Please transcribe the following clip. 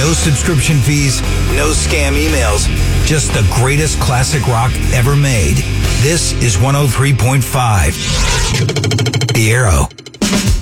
No subscription fees, no scam emails, just the greatest classic rock ever made. This is 103.5. The Arrow.